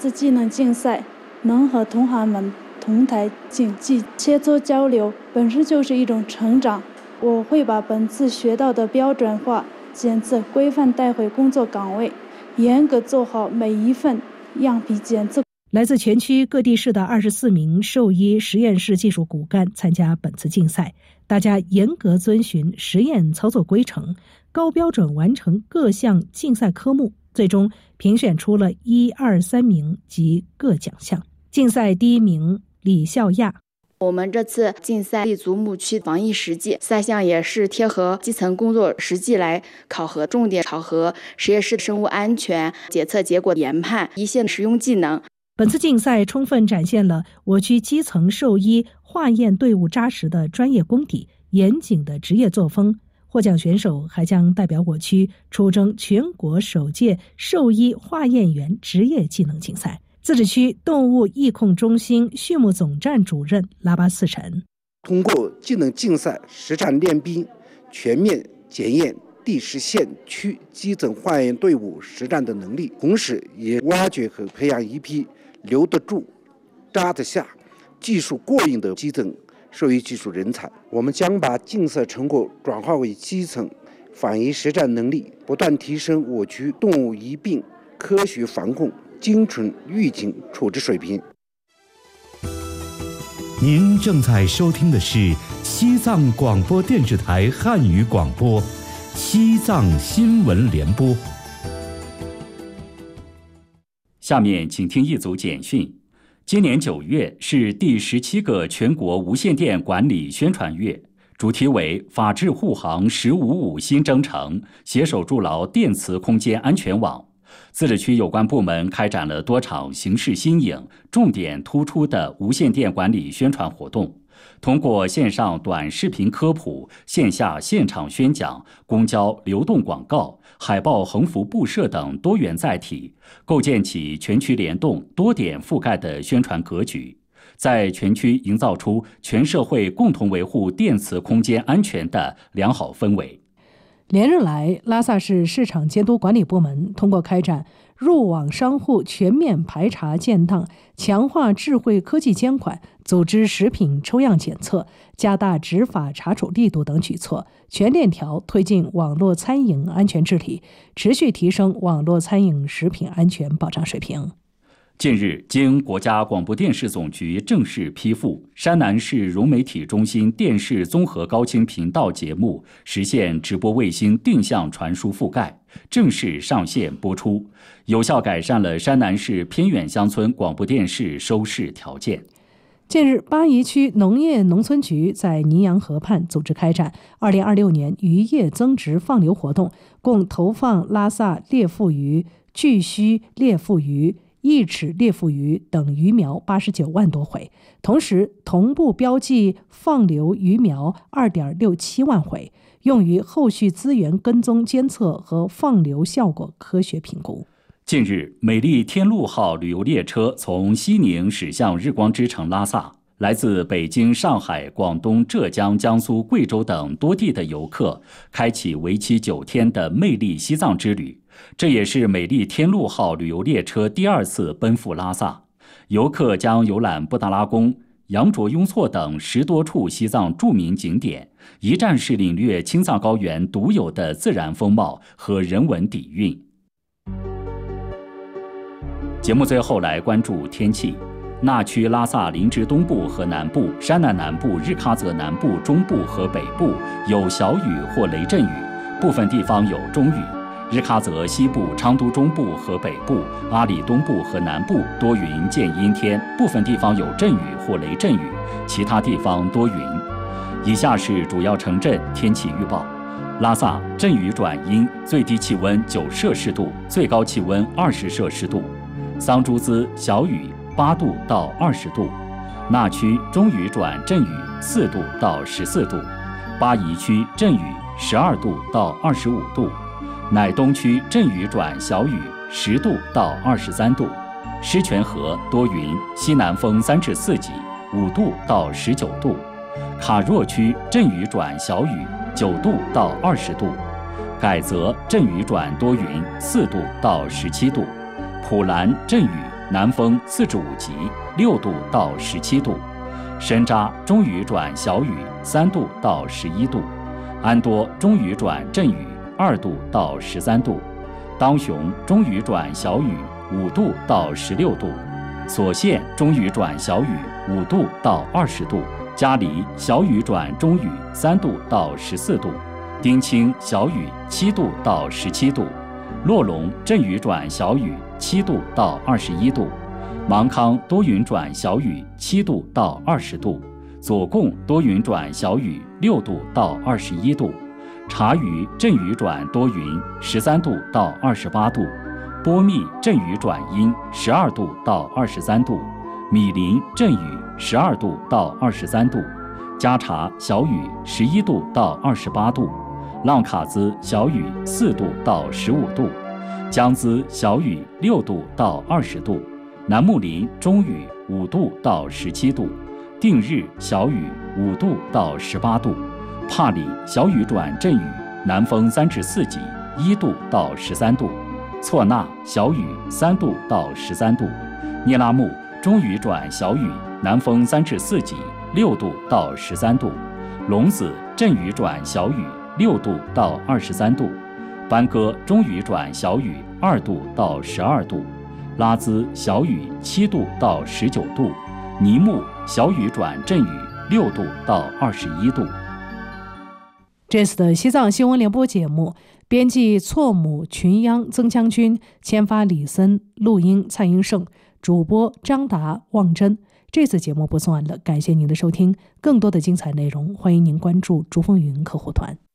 次技能竞赛，能和同行们同台竞技，切磋交流，本身就是一种成长。我会把本次学到的标准化检测规范带回工作岗位，严格做好每一份样品检测。 来自全区各地市的24名兽医实验室技术骨干参加本次竞赛，大家严格遵循实验操作规程，高标准完成各项竞赛科目，最终评选出了1、2、3名及各奖项。竞赛第1名李孝亚。 我们这次竞赛立足牧区防疫实际，赛项也是贴合基层工作实际来考核，重点考核实验室生物安全、检测结果研判、一线实用技能。 本次竞赛充分展现了我区基层兽医化验队伍扎实的专业功底、严谨的职业作风。获奖选手还将代表我区出征全国首届兽医化验员职业技能竞赛。自治区动物疫控中心畜牧总站主任拉巴四晨， 通过技能竞赛实战练兵，全面检验第10县区基层化验队伍实战的能力，同时也挖掘和培养一批留得住、扎得下、技术过硬的基层兽医技术人才。我们将把竞赛成果转化为基层防疫实战能力，不断提升我区动物疫病科学防控、精准预警处置水平。 您正在收听的是西藏广播电视台汉语广播《西藏新闻联播》。 下面请听一组简讯。今年9月是第17个全国无线电管理宣传月，主题为法治护航1055新征程，携手筑牢电磁空间安全网。自治区有关部门开展了多场形式新颖、重点突出的无线电管理宣传活动，通过线上短视频科普、线下现场宣讲、公交流动广告、海报横幅布设等多元载体，构建起全区联动、多点覆盖的宣传格局，在全区营造出全社会共同维护电磁空间安全的良好氛围。 连日来，拉萨市市场监督管理部门通过开展入网商户全面排查建档、强化智慧科技监管、组织食品抽样检测、加大执法查处力度等举措，全链条推进网络餐饮安全治理，持续提升网络餐饮食品安全保障水平。 近日，经国家广播电视总局正式批复，山南市融媒体中心电视综合高清频道节目实现直播卫星定向传输覆盖，正式上线播出，有效改善了山南市偏远乡村广播电视收视条件。 近日，巴宜区农业农村局在尼洋河畔组织开展2026年渔业增值放流活动，共投放拉萨裂腹鱼、巨须裂腹鱼、一尺裂腹鱼等鱼苗89万多回，同时同步标记放流鱼苗2.67万回，用于后续资源跟踪监测和放流效果科学评估。 近日，美丽天路号旅游列车从西宁驶向日光之城拉萨，来自北京、上海、广东、浙江、江苏、贵州等多地的游客开启为期9天的魅力西藏之旅。这也是美丽天路号旅游列车第2次奔赴拉萨，游客将游览布达拉宫、羊卓雍措等10多处西藏著名景点，一站式领略青藏高原独有的自然风貌和人文底蕴。节目最后来关注天气。那曲拉萨林芝东部和南部、山南南部、日喀则南部、中部和北部有小雨或雷阵雨，部分地方有中雨。日喀则西部、昌都中部和北部、阿里东部和南部多云见阴天，部分地方有阵雨或雷阵雨，其他地方多云。以下是主要城镇天气预报：拉萨阵雨转阴，最低气温9摄氏度，最高气温20摄氏度；桑珠孜小雨8度到20度；那曲中雨转阵雨4度到14度；巴宜区阵雨12度到25度；乃东区阵雨转小雨10度到23度；狮泉河多云，西南风3至4级，5度到19度；卡若区阵雨转小雨9度到20度；改则阵雨转多云4度到17度；普兰阵雨南风4至5级，6度到17度；深扎中雨转小雨3度到11度；安多中雨转阵雨2度到13度；当雄中雨转小雨5度到16度；所县中雨转小雨5度到20度；嘉黎小雨转中雨3度到14度；丁清小雨7度到17度；洛龙阵雨转小雨7度到21度；芒康多云转小雨7度到20度；左贡多云转小雨6度到21度；察隅阵雨转多云13度到28度；波密阵雨转阴12度到23度；米林阵雨12度到23度；加查小雨11度到28度；浪卡兹小雨4度到15度；江孜小雨6度到20度；南木林中雨5度到17度；定日小雨5度到18度；帕里小雨转阵雨，南风3至4级1度到13度；错那小雨3度到13度；聂拉木中雨转小雨，南风3至4级6度到13度；龙子阵雨转小雨6度到23度；班戈中雨转小雨2度到12度；拉兹小雨7度到19度；尼木小雨转阵雨6度到21度。 这次的西藏新闻联播节目，编辑错母群央曾将军，签发李森，录音蔡英胜，主播张达望真。这次节目播送完了，感谢您的收听。更多的精彩内容，欢迎您关注竹风云客户团。